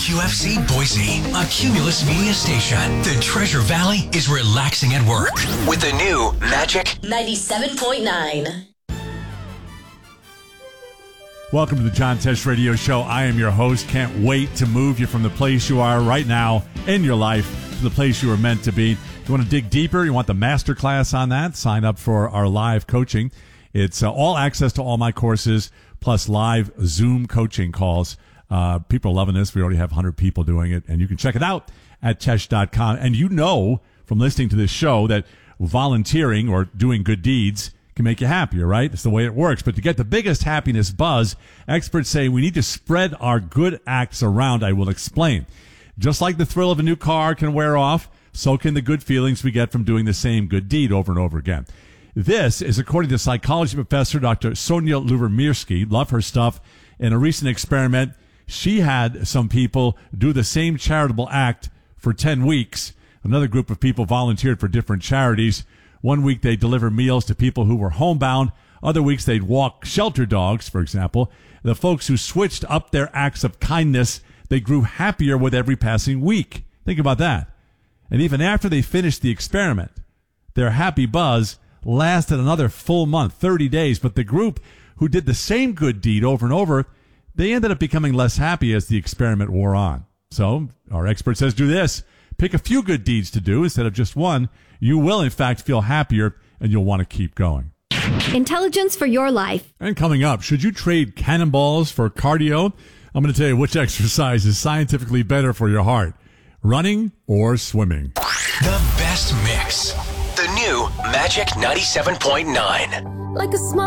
WQFC Boise, a Cumulus Media station. The Treasure Valley is relaxing at work with the new Magic 97.9. Welcome to the John Tesh Radio Show. I am your host. Can't wait to move you from the place you are right now in your life to the place you were meant to be. If you want to dig deeper, you want the masterclass on that, sign up for our live coaching. It's all access to all my courses, plus live Zoom coaching calls. People are loving this. We already have 100 people doing it, and you can check it out at Tesh.com. And you know from listening to this show that volunteering or doing good deeds can make you happier, right? It's the way it works. But to get the biggest happiness buzz, experts say we need to spread our good acts around. I will explain. Just like the thrill of a new car can wear off, so can the good feelings we get from doing the same good deed over and over again. This is according to psychology professor Dr. Sonia Lubomirsky. Love her stuff. In a recent experiment, she had some people do the same charitable act for 10 weeks. Another group of people volunteered for different charities. One week they'd deliver meals to people who were homebound. Other weeks they'd walk shelter dogs, for example. The folks who switched up their acts of kindness, they grew happier with every passing week. Think about that. And even after they finished the experiment, their happy buzz lasted another full month, 30 days. But the group who did the same good deed over and over, they ended up becoming less happy as the experiment wore on. So our expert says do this. Pick a few good deeds to do instead of just one. You will, in fact, feel happier, and you'll want to keep going. Intelligence for your life. And coming up, should you trade cannonballs for cardio? I'm going to tell you which exercise is scientifically better for your heart, running or swimming. The best mix. The new Magic 97.9. Like a small